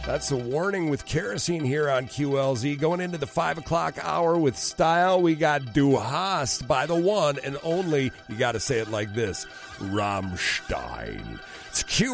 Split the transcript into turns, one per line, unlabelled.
That's the Warning with Kerosene here on QLZ. Going into the 5 o'clock hour with style, we got Du Hast by the one and only, you got to say it like this, Rammstein. It's Q.